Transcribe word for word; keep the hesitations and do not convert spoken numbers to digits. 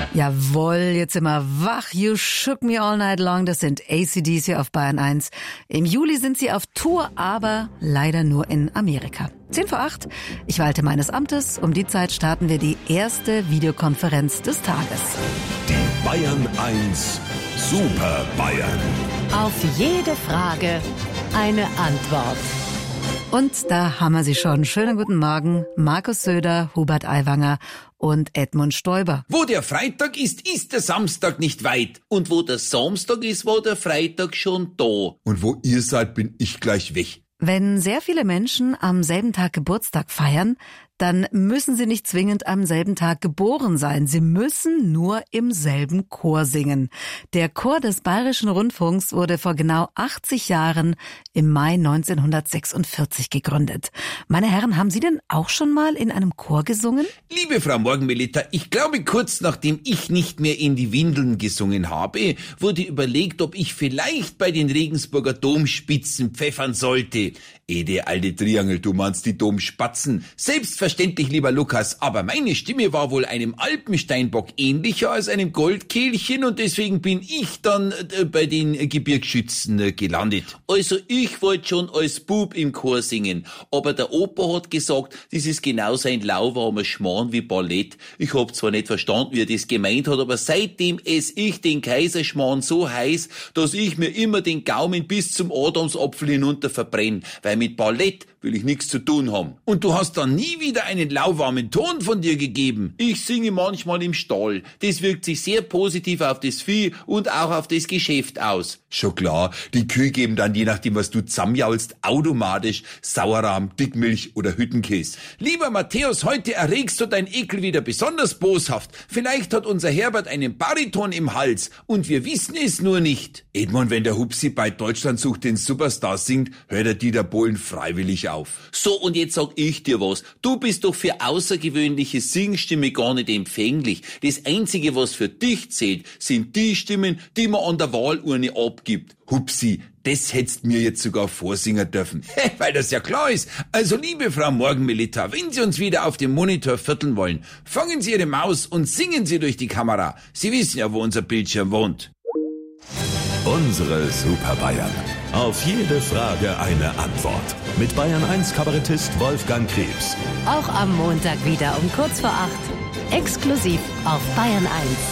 Jawohl, jetzt sind wir wach. You shook me all night long. Das sind A C D C auf Bayern eins. Im Juli sind sie auf Tour, aber leider nur in Amerika. Zehn vor acht. Ich walte meines Amtes. Um die Zeit starten wir die erste Videokonferenz des Tages. Die Bayern eins Super Bayern. Auf jede Frage eine Antwort. Und da haben wir sie schon. Schönen guten Morgen. Markus Söder, Hubert Aiwanger und Edmund Stoiber. Wo der Freitag ist, ist der Samstag nicht weit. Und wo der Samstag ist, war der Freitag schon da. Und wo ihr seid, bin ich gleich weg. Wenn sehr viele Menschen am selben Tag Geburtstag feiern, dann müssen sie nicht zwingend am selben Tag geboren sein. Sie müssen nur im selben Chor singen. Der Chor des Bayerischen Rundfunks wurde vor genau achtzig Jahren im Mai neunzehnhundertsechsundvierzig gegründet. Meine Herren, haben Sie denn auch schon mal in einem Chor gesungen? Liebe Frau Morgenmelitta, ich glaube, kurz nachdem ich nicht mehr in die Windeln gesungen habe, wurde überlegt, ob ich vielleicht bei den Regensburger Domspitzen pfeffern sollte. Ede, alte Triangel, du meinst die Domspatzen. Selbstverständlich, lieber Lukas, aber meine Stimme war wohl einem Alpensteinbock ähnlicher als einem Goldkehlchen und deswegen bin ich dann äh, bei den Gebirgsschützen äh, gelandet. Also ich wollte schon als Bub im Chor singen, aber der Opa hat gesagt, das ist genauso ein lauwarmer Schmarrn wie Ballett. Ich hab zwar nicht verstanden, wie er das gemeint hat, aber seitdem ess ich den Kaiserschmarrn so heiß, dass ich mir immer den Gaumen bis zum Adamsapfel hinunter verbrenne, weil mit Ballett will ich nichts zu tun haben. Und du hast dann nie wieder einen lauwarmen Ton von dir gegeben. Ich singe manchmal im Stall. Das wirkt sich sehr positiv auf das Vieh und auch auf das Geschäft aus. Schon klar, die Kühe geben dann, je nachdem was du zusammenjaulst, automatisch Sauerrahm, Dickmilch oder Hüttenkäse. Lieber Matthäus, heute erregst du dein Ekel wieder besonders boshaft. Vielleicht hat unser Herbert einen Bariton im Hals und wir wissen es nur nicht. Edmund, wenn der Hupsi bei Deutschland sucht den Superstar singt, hört er Dieter Bohlen freiwillig auf. So, und jetzt sag ich dir was. Du bist doch für außergewöhnliche Singstimme gar nicht empfänglich. Das Einzige, was für dich zählt, sind die Stimmen, die man an der Wahlurne abgibt. Hupsi, das hättest mir jetzt sogar vorsingen dürfen. Weil das ja klar ist. Also, liebe Frau Morgenmelitta, wenn Sie uns wieder auf dem Monitor vierteln wollen, fangen Sie Ihre Maus und singen Sie durch die Kamera. Sie wissen ja, wo unser Bildschirm wohnt. Unsere Super Bayern. Auf jede Frage eine Antwort. Mit Bayern eins Kabarettist Wolfgang Krebs. Auch am Montag wieder um kurz vor acht. Exklusiv auf Bayern eins.